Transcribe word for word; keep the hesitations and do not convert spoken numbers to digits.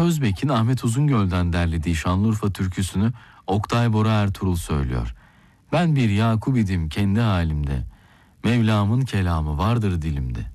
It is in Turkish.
Özbek'in Ahmet Uzungöl'den derlediği Şanlıurfa türküsünü Oktay Bora Ertuğrul söylüyor. Ben bir Yakub idim kendi halimde, Mevlam'ın kelamı vardır dilimde.